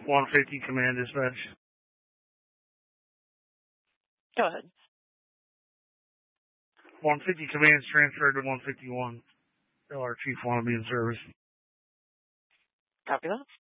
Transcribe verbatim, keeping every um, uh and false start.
one fifty command dispatch. Go ahead. one fifty command's transferred to one fifty-one. Tell our chief want to be in service. Copy that.